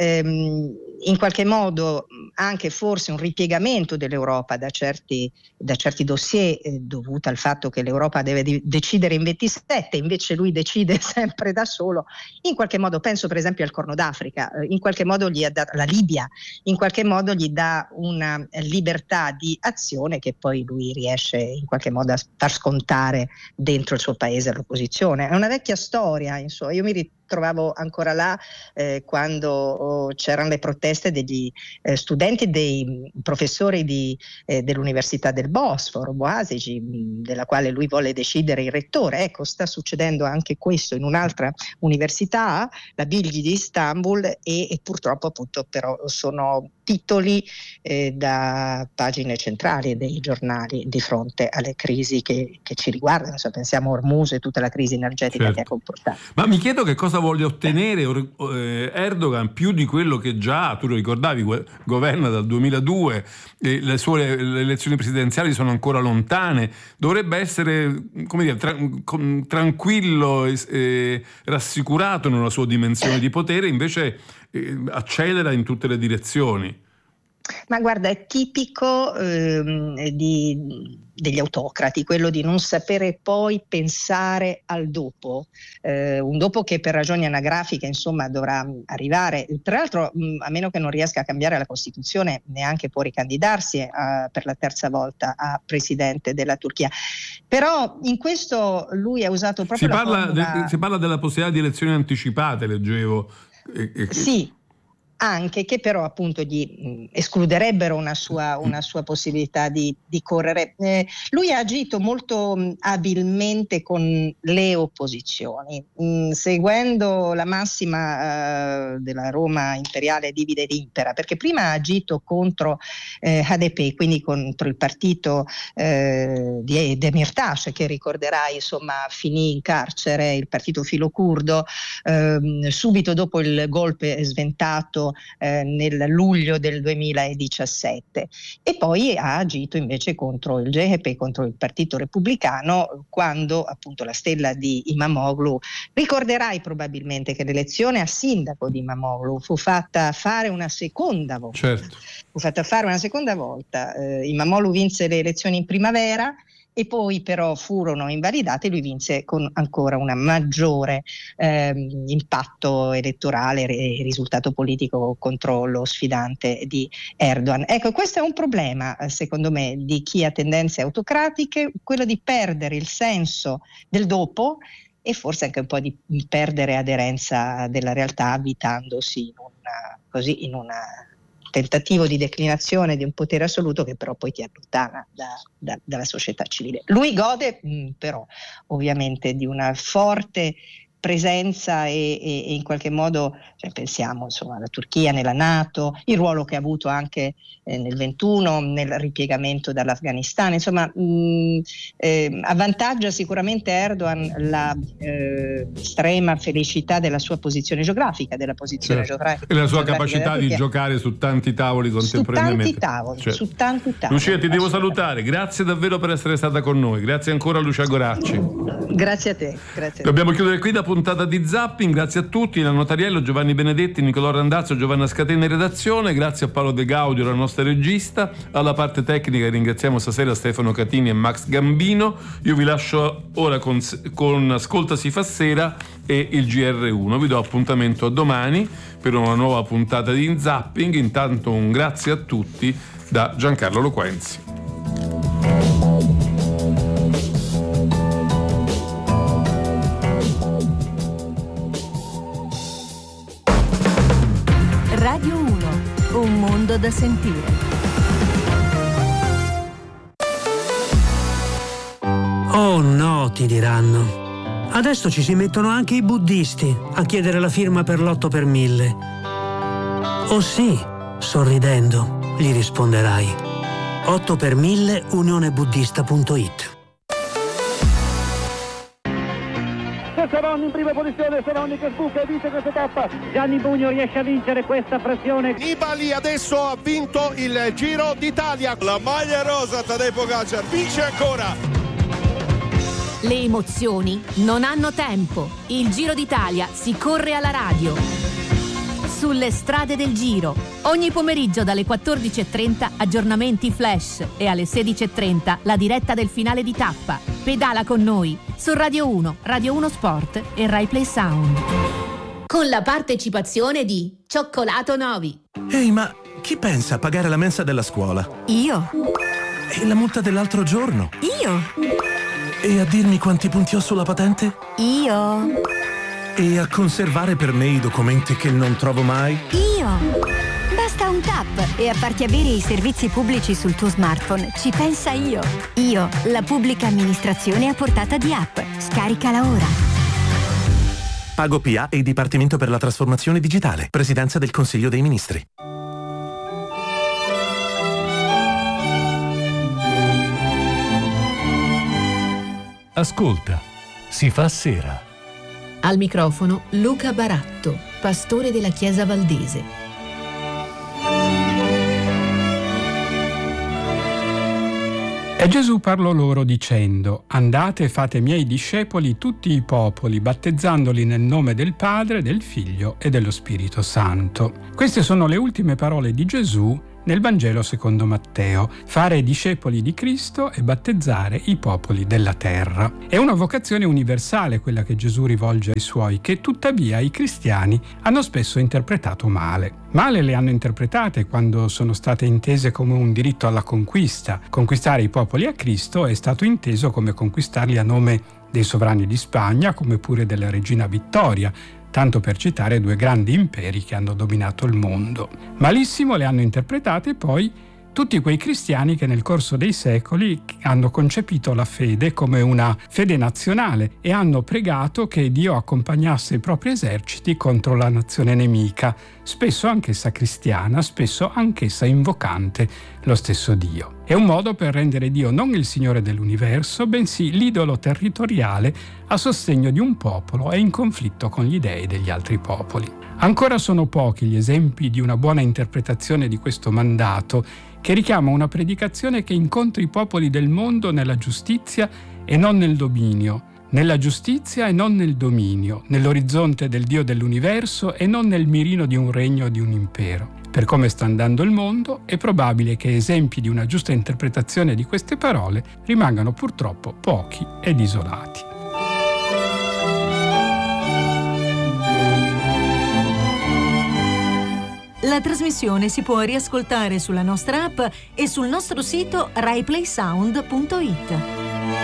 ehm, in qualche modo anche forse un ripiegamento dell'Europa da certi da certi dossier eh, dovuta al fatto che l'Europa deve di- decidere in ventisette, invece lui decide sempre da solo. In qualche modo, penso per esempio al Corno d'Africa, eh, in qualche modo gli ha dato, la Libia, in qualche modo gli dà una libertà di azione che poi lui riesce in qualche modo a far scontare dentro il suo paese all'opposizione. È una vecchia storia, insomma. Io mi ritrovavo ancora là eh, quando oh, c'erano le proteste degli eh, studenti, dei professori di, eh, dell'Università del Bosforo, Boğaziçi, della quale lui vuole decidere il rettore. Ecco, sta succedendo anche questo in un'altra università, la Bilgi di Istanbul, e, e purtroppo appunto però sono titoli eh, da pagine centrali dei giornali di fronte alle crisi che, che ci riguardano. So, pensiamo a Hormuz e tutta la crisi energetica certo. che ha comportato. Ma mi chiedo che cosa voglia ottenere eh, Erdogan più di quello che già, tu lo ricordavi, governa dal duemiladue, eh, le sue le elezioni presidenziali sono ancora lontane. Dovrebbe essere, come dire, tra, con, tranquillo e eh, rassicurato nella sua dimensione di potere, invece eh, accelera in tutte le direzioni. Ma guarda, è tipico ehm, di, degli autocrati, quello di non sapere poi pensare al dopo, eh, un dopo che per ragioni anagrafiche insomma dovrà arrivare. Tra l'altro, mh, a meno che non riesca a cambiare la Costituzione, neanche può ricandidarsi a, per la terza volta a presidente della Turchia. Però in questo lui ha usato proprio si la parla formula... de, si parla della possibilità di elezioni anticipate, leggevo. E, e... Sì. anche che però appunto gli mh, escluderebbero una sua, una sua possibilità di, di correre. Eh, lui ha agito molto mh, abilmente con le opposizioni, mh, seguendo la massima eh, della Roma imperiale divide ed impera, perché prima ha agito contro eh, H D P, quindi contro il partito eh, di Demirtas, che ricorderai insomma finì in carcere, il partito filocurdo, eh, subito dopo il golpe sventato Eh, nel luglio del duemiladiciassette, e poi ha agito invece contro il G H P, contro il Partito Repubblicano, quando appunto la stella di Imamoglu, ricorderai probabilmente che l'elezione a sindaco di Imamoglu fu fatta fare una seconda volta, certo. fu fatta fare una seconda volta. eh, Imamoglu vinse le elezioni in primavera e poi però furono invalidate, lui vinse con ancora un maggiore ehm, impatto elettorale e risultato politico contro lo sfidante di Erdogan. Ecco, questo è un problema secondo me di chi ha tendenze autocratiche, quello di perdere il senso del dopo e forse anche un po' di perdere aderenza della realtà, abitandosi in una, così in una tentativo di declinazione di un potere assoluto che però poi ti allontana da, da, dalla società civile. Lui gode mh, però ovviamente di una forte presenza e, e, e in qualche modo, cioè, pensiamo insomma alla Turchia nella NATO, il ruolo che ha avuto anche eh, nel ventuno nel ripiegamento dall'Afghanistan, insomma mh, eh, avvantaggia sicuramente Erdogan la eh, estrema felicità della sua posizione geografica, della posizione certo. geografica e la sua capacità di giocare su tanti tavoli contemporaneamente. Su tanti tavoli, certo. su tanti tavoli. Lucia, ti devo salutare, grazie davvero per essere stata con noi, grazie ancora a Lucia Goracci. Grazie a te, grazie a te. Dobbiamo chiudere qui da puntata di Zapping, grazie a tutti, la Notariello, Giovanni Benedetti, Nicolò Randazzo, Giovanna Scatena in redazione, grazie a Paolo De Gaudio, la nostra regista, alla parte tecnica ringraziamo stasera Stefano Catini e Max Gambino. Io vi lascio ora con, con Ascolta si fa sera e il G R uno, vi do appuntamento a domani per una nuova puntata di Zapping. Intanto un grazie a tutti da Giancarlo Loquenzi. Radio uno, un mondo da sentire. Oh no, ti diranno. Adesso ci si mettono anche i buddisti a chiedere la firma per l'otto per mille. Oh sì, sorridendo, gli risponderai. otto per mille unione buddista punto it. Seronni in prima posizione, Seronni che sbuca e vince questa tappa. Gianni Bugno riesce a vincere questa pressione. Nibali adesso ha vinto il Giro d'Italia. La maglia rosa, Tadej Pogačar vince ancora. Le emozioni non hanno tempo. Il Giro d'Italia si corre alla radio. Sulle strade del Giro. Ogni pomeriggio dalle quattordici e trenta aggiornamenti flash e alle sedici e trenta la diretta del finale di tappa. Pedala con noi su Radio uno, Radio uno Sport e Rai Play Sound. Con la partecipazione di Cioccolato Novi. Ehi, ma chi pensa a pagare la mensa della scuola? Io. E la multa dell'altro giorno? Io. E a dirmi quanti punti ho sulla patente? Io. E a conservare per me i documenti che non trovo mai? Io. Basta un tap e a farti avere i servizi pubblici sul tuo smartphone. Ci pensa Io. Io, la pubblica amministrazione a portata di app. Scaricala ora. Pago P A e il Dipartimento per la Trasformazione Digitale. Presidenza del Consiglio dei Ministri. Ascolta, si fa sera. Al microfono Luca Baratto, pastore della Chiesa Valdese. E Gesù parlò loro dicendo: andate e fate miei discepoli tutti i popoli, battezzandoli nel nome del Padre, del Figlio e dello Spirito Santo. Queste sono le ultime parole di Gesù nel Vangelo secondo Matteo: fare discepoli di Cristo e battezzare i popoli della terra. È una vocazione universale quella che Gesù rivolge ai suoi, che tuttavia i cristiani hanno spesso interpretato male. Male le hanno interpretate quando sono state intese come un diritto alla conquista. Conquistare i popoli a Cristo è stato inteso come conquistarli a nome dei sovrani di Spagna, come pure della regina Vittoria, tanto per citare due grandi imperi che hanno dominato il mondo. Malissimo le hanno interpretate poi tutti quei cristiani che nel corso dei secoli hanno concepito la fede come una fede nazionale e hanno pregato che Dio accompagnasse i propri eserciti contro la nazione nemica, spesso anch'essa cristiana, spesso anch'essa invocante lo stesso Dio. È un modo per rendere Dio non il Signore dell'universo, bensì l'idolo territoriale a sostegno di un popolo e in conflitto con gli dei degli altri popoli. Ancora sono pochi gli esempi di una buona interpretazione di questo mandato, che richiama una predicazione che incontri i popoli del mondo nella giustizia e non nel dominio, nella giustizia e non nel dominio, nell'orizzonte del Dio dell'universo e non nel mirino di un regno o di un impero. Per come sta andando il mondo, è probabile che esempi di una giusta interpretazione di queste parole rimangano purtroppo pochi ed isolati. La trasmissione si può riascoltare sulla nostra app e sul nostro sito rai play sound punto it.